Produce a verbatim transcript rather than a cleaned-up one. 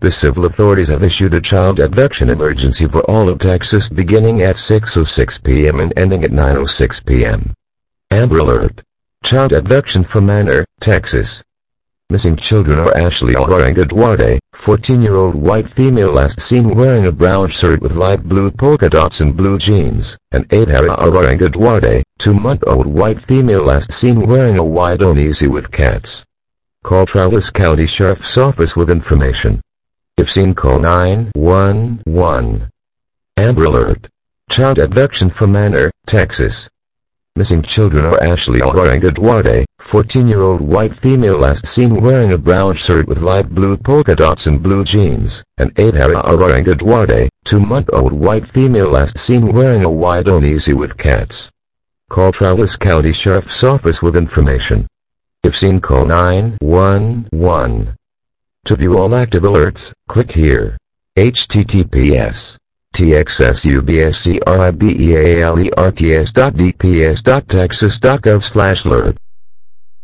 The civil authorities have issued a child abduction emergency for all of Texas beginning at six oh six p m and ending at nine oh six p m Amber Alert. Child abduction from Manor, Texas. Missing children are Ashley Auranga Duarte, fourteen-year-old white female last seen wearing a brown shirt with light blue polka dots and blue jeans, and Adhara Auranga Duarte, two-month-old white female last seen wearing a white onesie with cats. Call Travis County Sheriff's Office with information. If seen, call nine one one. Amber Alert. Child abduction from Manor, Texas. Missing children are Ashley Auranga Duarte, fourteen-year-old white female last seen wearing a brown shirt with light blue polka dots and blue jeans, and Adhara Auranga Duarte, two-month-old white female last seen wearing a white onesie with cats. Call Travis County Sheriff's Office with information. If seen, call nine one one. To view all active alerts, click here. H T T P S. T X S U B S C R I B E A L E R T S dot D P S dot texas dot gov slash alert.